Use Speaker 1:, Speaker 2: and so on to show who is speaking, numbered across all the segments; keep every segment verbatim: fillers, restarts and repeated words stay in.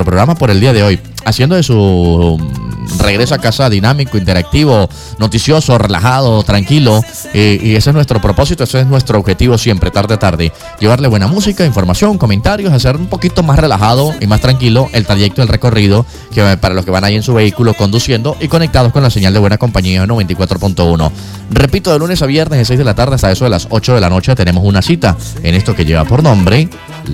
Speaker 1: programa por el día de hoy, haciendo de su regreso a casa dinámico, interactivo, noticioso, relajado, tranquilo, eh, y ese es nuestro propósito, ese es nuestro objetivo siempre, tarde a tarde, llevarle buena música, información, comentarios, hacer un poquito más relajado y más tranquilo el trayecto, el recorrido, que para los que van ahí en su vehículo conduciendo y conectados con la señal de Buena Compañía noventa y cuatro punto uno. Repito, de lunes a viernes de seis de la tarde hasta eso de las ocho de la noche tenemos una cita en esto que lleva por nombre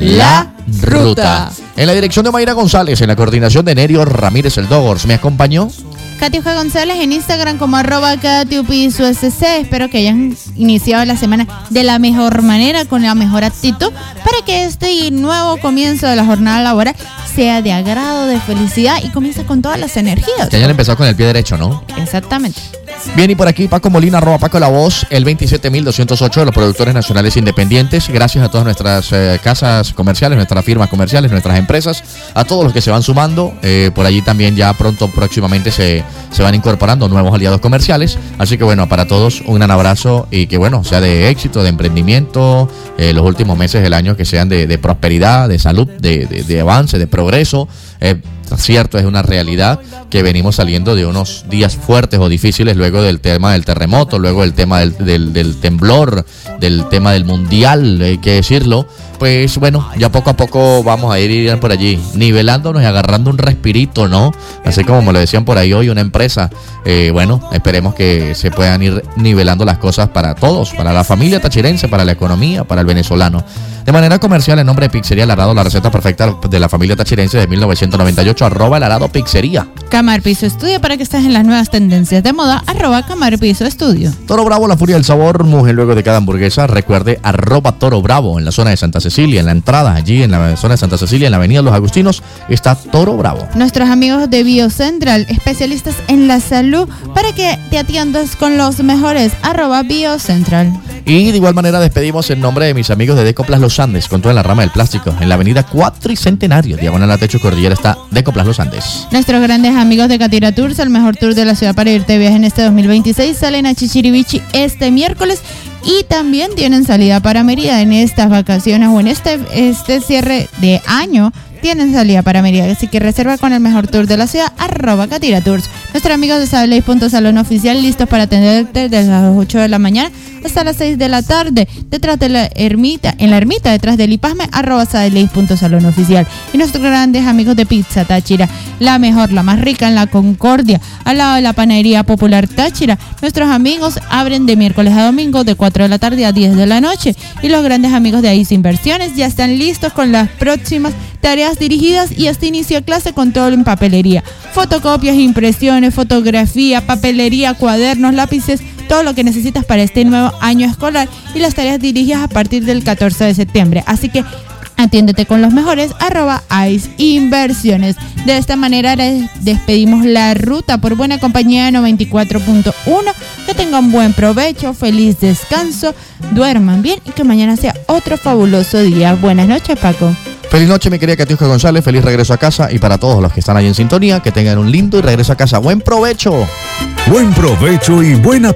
Speaker 1: La Ruta. En la dirección de Mayra González, en la coordinación de Nerio Ramírez el Dogors, me acompañó
Speaker 2: Katiuska González en Instagram como arroba Katiupiso S C. Espero que hayan iniciado la semana de la mejor manera, con la mejor actitud, para que este nuevo comienzo de la jornada laboral sea de agrado, de felicidad y comience con todas las energías.
Speaker 1: Que hayan empezado con el pie derecho, ¿no?
Speaker 2: Exactamente.
Speaker 1: Bien, y por aquí Paco Molina, arroba Paco La Voz, el veintisiete mil doscientos ocho de los productores nacionales independientes. Gracias a todas nuestras eh, casas comerciales, nuestras firmas comerciales, nuestras empresas, a todos los que se van sumando. Eh, por allí también ya pronto, próximamente se, se van incorporando nuevos aliados comerciales. Así que bueno, para todos un gran abrazo y que bueno, sea de éxito, de emprendimiento, eh, los últimos meses del año que sean de, de prosperidad, de salud, de, de, de avance, de progreso. Eh, cierto, es una realidad que venimos saliendo de unos días fuertes o difíciles luego del tema del terremoto, luego del tema del, del, del temblor, del tema del mundial, hay que decirlo. Pues bueno, ya poco a poco vamos a ir, ir por allí, nivelándonos y agarrando un respirito, ¿no? Así como me lo decían por ahí hoy una empresa. Eh, bueno, esperemos que se puedan ir nivelando las cosas para todos, para la familia tachirense, para la economía, para el venezolano. De manera comercial, en nombre de Pizzería El Arado, la receta perfecta de la familia tachirense de mil novecientos noventa y ocho, arroba El Arado Pizzería.
Speaker 2: Camar Piso Estudio, para que estés en las nuevas tendencias de moda, arroba Camar Piso Estudio.
Speaker 1: Toro Bravo, la furia del sabor, mujer luego de cada hamburguesa, recuerde, arroba Toro Bravo, en la zona de Santa Cecilia, en la entrada, allí en la zona de Santa Cecilia, en la avenida Los Agustinos, está Toro Bravo.
Speaker 2: Nuestros amigos de BioCentral, especialistas en la salud, para que te atiendas con los mejores, arroba BioCentral.
Speaker 1: Y de igual manera despedimos en nombre de mis amigos de Decoplas Los Andes, con toda la rama del plástico, en la avenida Cuatricentenario, diagonal a Techo Cordillera, está Decoplas Los Andes.
Speaker 2: Nuestros grandes amigos de Catira Tours, el mejor tour de la ciudad para irte de viaje en este dos mil veintiséis, salen a Chichirivichi este miércoles y también tienen salida para Mérida en estas vacaciones o en este, este cierre de año. Tienen salida para Mérida, así que reserva con el mejor tour de la ciudad, arroba Catira Tours. Nuestros amigos de Sableis Punto Salón Oficial, listos para atenderte desde las ocho de la mañana hasta las seis de la tarde, detrás de la ermita, en la ermita, detrás del Ipasme, arroba Sableis Punto Salón Oficial. Y nuestros grandes amigos de Pizza Táchira, la mejor, la más rica en la Concordia, al lado de la Panadería Popular Táchira. Nuestros amigos abren de miércoles a domingo de cuatro de la tarde a diez de la noche. Y los grandes amigos de Ace Inversiones ya están listos con las próximas tareas dirigidas y hasta inicio de clase con todo en papelería, fotocopias, impresiones, fotografía, papelería, cuadernos, lápices, todo lo que necesitas para este nuevo año escolar y las tareas dirigidas a partir del catorce de septiembre. Así que atiéndete con los mejores, arroba Ace Inversiones. De esta manera despedimos la ruta por Buena Compañía noventa y cuatro punto uno. Que tengan buen provecho, feliz descanso, duerman bien y que mañana sea otro fabuloso día. Buenas noches, Paco.
Speaker 1: Feliz noche, mi querida Katiuska González, feliz regreso a casa y para todos los que están ahí en sintonía, que tengan un lindo y regreso a casa. ¡Buen provecho!
Speaker 3: Buen provecho y buena